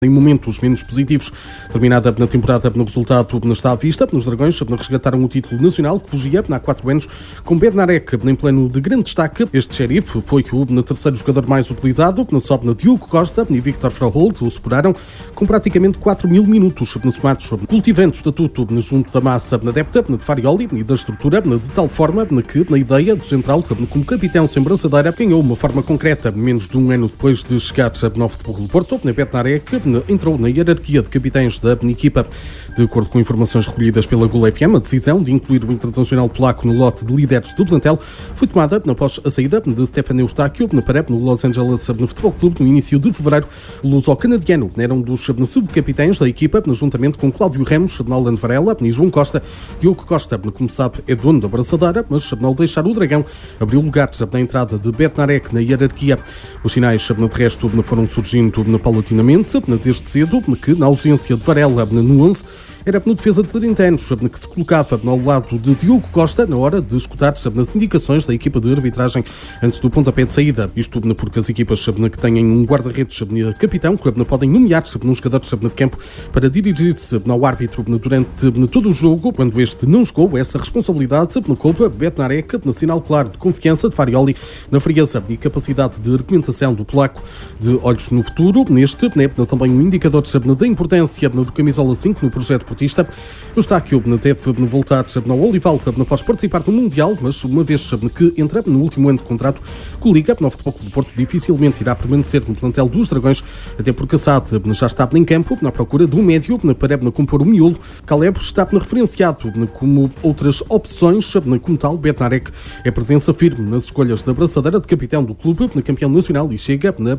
Em momentos menos positivos, terminada na temporada no resultado está à vista. Os Dragões resgataram o título nacional que fugia há 4 anos com Bednarek em plano de grande destaque. Este xerife foi o terceiro jogador mais utilizado, sobe na Diogo Costa e Victor Froholt o superaram com praticamente 4.000 minutos somados, cultivando o estatuto junto da massa adepta de Farioli e da estrutura de tal forma que na ideia do central como capitão sem braçadeira ganhou uma forma concreta menos de um ano depois de chegar ao Futebol Clube do Porto. Bednarek entrou na hierarquia de capitães da equipa. De acordo com informações recolhidas pela Gol FM, a decisão de incluir o internacional polaco no lote de líderes do plantel foi tomada após a saída de Stefan Eustáquio para o Los Angeles Futebol Clube no início de fevereiro. O luso-canadiano era um dos subcapitães da equipa, juntamente com Cláudio Ramos, Nolan Varela e João Costa. Diogo Costa, como sabe, é dono da braçadeira, mas ao deixar o Dragão, abriu lugar na entrada de Bednarek na hierarquia. Os sinais, de resto, foram surgindo paulatinamente, desde cedo, que na ausência de Varela no 11, era no defesa de 30 anos, que se colocava ao lado de Diogo Costa na hora de escutar as indicações da equipa de arbitragem antes do pontapé de saída. Isto porque as equipas que têm um guarda-redes capitão podem nomear um jogador de campo para dirigir-se ao árbitro durante todo o jogo. Quando este não jogou, essa responsabilidade coube a Bednarek, sinal claro de confiança de Farioli na frieza e capacidade de argumentação do polaco. De olhos no futuro, neste também um indicador da importância do camisola 5 no projeto portista. O Eustáquio deve voltar ao Olival após participar do Mundial, mas uma vez que entra no último ano de contrato com a Liga, no Futebol Clube do Porto dificilmente irá permanecer no plantel dos Dragões, até porque Assad já está em campo na procura de um médio para compor o miolo. Caleb está referenciado como outras opções, como tal, Bednarek é presença firme nas escolhas da braçadeira de capitão do clube, campeão nacional, e chega na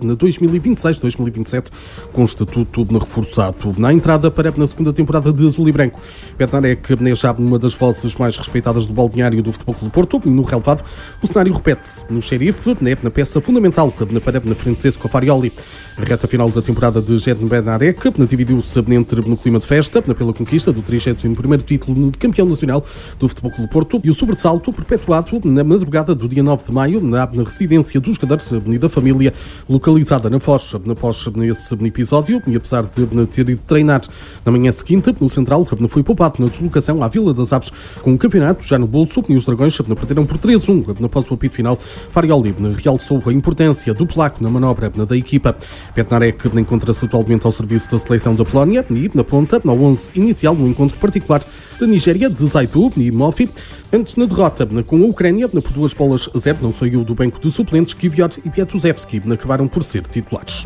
2026-2027 com estatuto reforçado. Na entrada para a segunda temporada de Azul e Branco, Bednarek é já uma das vozes mais respeitadas do balneário do Futebol Clube do Porto, e no relevado o cenário repete-se. No xerife, na peça fundamental para Francesco Farioli. A reta final da temporada de Bednarek dividiu-se entre no clima de festa pela conquista do 31º título de campeão nacional do Futebol Clube do Porto e o sobressalto perpetuado na madrugada do dia 9 de maio na residência dos jogadores e da família localizada na Foz. Após esse episódio, e apesar de ter ido treinar na manhã seguinte, o central foi poupado na deslocação à Vila das Aves com o campeonato já no bolso, e os Dragões perderam por 3-1 após o apito final. Farioli realçou a importância do polaco na manobra da equipa. Bednarek encontra-se atualmente ao serviço da seleção da Polónia e na ponta, no 11 inicial, no encontro particular da Nigéria, de Zaitu e Mofi. Antes, na derrota com a Ucrânia, por 2-0, não saiu do banco de suplentes, Kivior e Piatuzewski acabaram por ser titulares.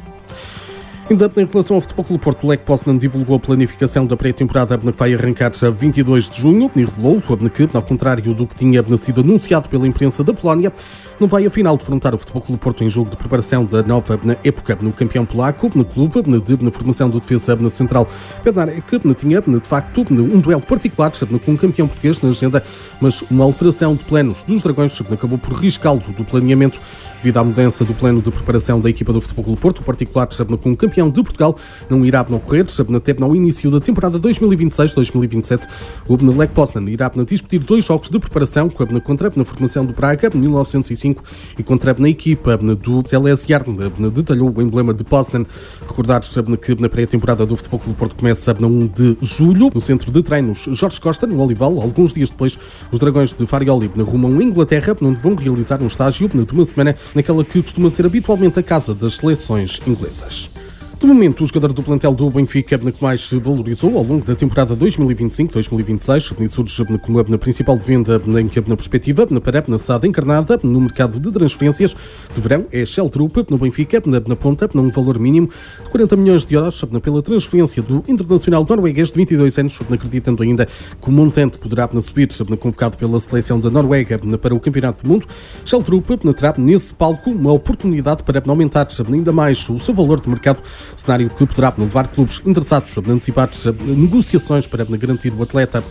Ainda em relação ao Futebol Clube do Porto, o Lech Poznan divulgou a planificação da pré-temporada que vai arrancar a 22 de junho e revelou que, ao contrário do que tinha sido anunciado pela imprensa da Polónia, não vai afinal defrontar o Futebol Clube do Porto em jogo de preparação da nova época no campeão polaco, no clube, na formação do defesa central. Bednarek tinha, de facto, um duelo particular com um campeão português na agenda, mas uma alteração de planos dos Dragões acabou por riscá-lo do planeamento devido à mudança do plano de preparação da equipa do Futebol Clube do Porto. O particular com o campeão de Portugal não irá ocorrer até ao início da temporada 2026-2027. O Lech Poznan irá discutir 2 jogos de preparação contra a formação do Braga 1905 e contra a equipa do Zalesjarn. Detalhou o emblema de Poznan. Recordar que na pré-temporada do Futebol Clube do Porto começa no 1 de julho no centro de treinos Jorge Costa, no Olival. Alguns dias depois, os Dragões de Farioli rumam a Inglaterra, onde vão realizar um estágio de uma semana naquela que costuma ser habitualmente a casa das seleções inglesas. De momento, o jogador do plantel do Benfica que mais se valorizou ao longo da temporada 2025-2026 surge como a principal venda na perspectiva para a SAD encarnada no mercado de transferências de verão é Sheldrup no Benfica, na ponta, num valor mínimo de 40 milhões de euros pela transferência do internacional norueguês de 22 anos, acreditando ainda que o montante poderá subir, convocado pela seleção da Noruega para o Campeonato do Mundo. Sheldrup terá nesse palco uma oportunidade para aumentar ainda mais o seu valor de mercado, cenário que poderá levar clubes interessados a antecipar negociações para garantir o atleta.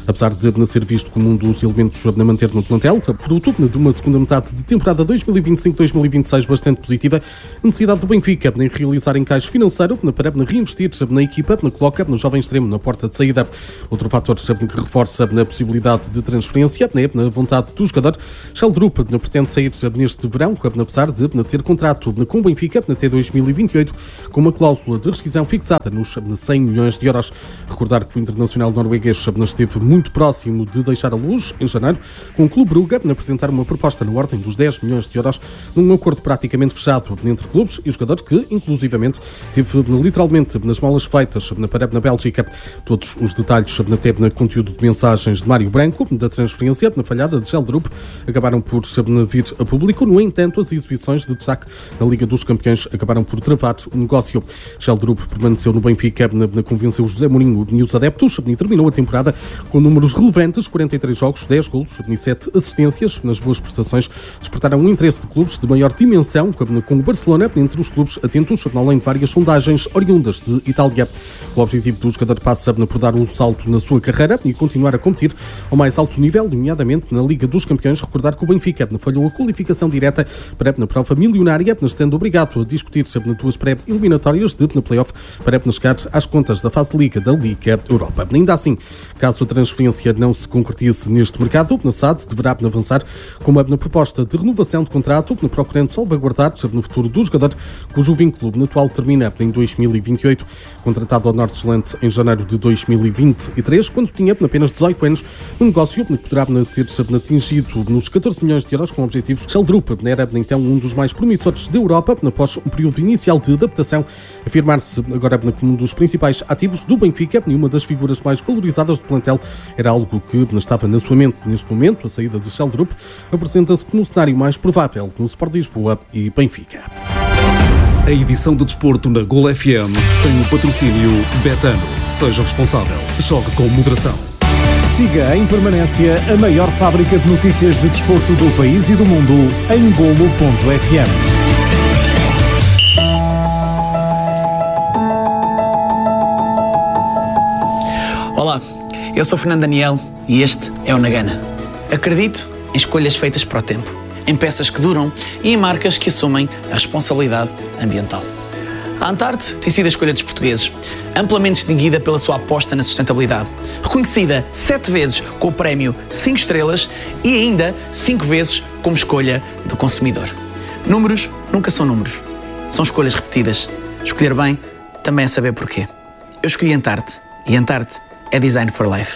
Apesar de ser visto como um dos elementos a manter no plantel, fruto de uma segunda metade de temporada 2025-2026 bastante positiva, a necessidade do Benfica em realizar encaixe financeiro para reinvestir na equipa, coloca no jovem extremo na porta de saída. Outro fator que reforça a possibilidade de transferência na vontade do jogador. Sheldrup pretende sair neste verão, apesar de ter contrato com o Benfica até 2028, com uma cláusula de rescisão fixada nos 100 milhões de euros. Recordar que o internacional norueguês esteve muito próximo de deixar a luz, em janeiro, com o Clube Brugge a apresentar uma proposta na ordem dos 10 milhões de euros, num acordo praticamente fechado entre clubes e jogadores que, inclusivamente, teve literalmente nas malas feitas na Bélgica. Todos os detalhes até no conteúdo de mensagens de Mário Branco, da transferência na falhada de Sheldrup, acabaram por vir a público. No entanto, as exibições de destaque na Liga dos Campeões acabaram por travar o negócio. Sheldrup permaneceu no Benfica, convenceu José Mourinho e os adeptos e terminou a temporada com números relevantes: 43 jogos, 10 golos e 7 assistências. Nas boas prestações despertaram um interesse de clubes de maior dimensão, com o Barcelona entre os clubes atentos, além de várias sondagens oriundas de Itália. O objetivo do jogador passa por dar um salto na sua carreira e continuar a competir ao mais alto nível, nomeadamente na Liga dos Campeões. Recordar que o Benfica falhou a qualificação direta para a prova milionária, estando obrigado a discutir nas duas pré-eliminatórias de play-off para chegar às contas da fase de Liga da Liga Europa. Ainda assim, caso a transferência não se concretize neste mercado, a SAD deverá avançar com uma proposta de renovação de contrato, procurando salvaguardar no futuro do jogador, cujo vínculo atual termina em 2028. Contratado ao Nordsjælland em janeiro de 2023, quando tinha apenas 18 anos, um negócio que poderá ter atingido nos 14 milhões de euros com objetivos. Sheldrup era então um dos mais promissores da Europa após um período inicial de adaptação, afirmar-se agora como um dos principais ativos do Benfica e uma das figuras mais valorizadas do plantel. Era algo que estava na sua mente neste momento. A saída de Sheldrup apresenta-se como o cenário mais provável no Sport Lisboa e Benfica. A edição de desporto na Gol FM tem o patrocínio Betano. Seja responsável. Jogue com moderação. Siga em permanência a maior fábrica de notícias de desporto do país e do mundo em golo.fm. Olá, eu sou Fernando Daniel e este é o Nagana. Acredito em escolhas feitas para o tempo, em peças que duram e em marcas que assumem a responsabilidade ambiental. A Antarte tem sido a escolha dos portugueses, amplamente distinguida pela sua aposta na sustentabilidade, reconhecida 7 vezes com o prémio 5 estrelas e ainda 5 vezes como escolha do consumidor. Números nunca são números, são escolhas repetidas. Escolher bem também é saber porquê. Eu escolhi Antarte e Antarte é Design for Life.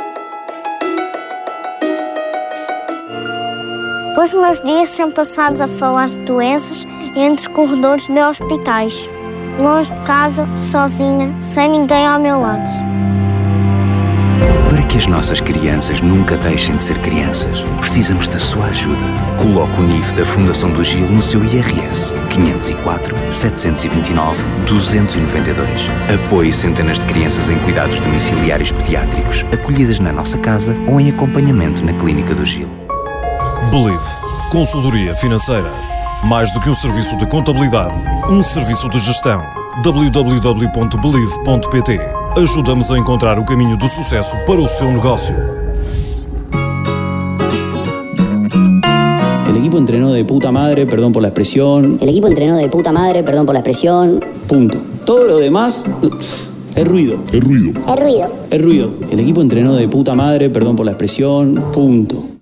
Os meus dias são passados a falar de doenças entre corredores de hospitais, longe de casa, sozinha, sem ninguém ao meu lado. Para que as nossas crianças nunca deixem de ser crianças, precisamos da sua ajuda. Coloque o NIF da Fundação do Gil no seu IRS 504 729 292. Apoie centenas de crianças em cuidados domiciliários pediátricos, acolhidas na nossa casa ou em acompanhamento na Clínica do Gil. Believe. Consultoria financeira. Mais do que um serviço de contabilidade, um serviço de gestão. www.believe.pt. Ajuda-nos a encontrar o caminho do sucesso para o seu negócio. El equipo entrenó de puta madre, perdón por la expresión. El equipo entrenó de puta madre, perdón por la expresión. Punto. Todo lo demás es ruido. Es ruido. Es ruido. El equipo entrenó de puta madre, perdón por la expresión. Punto.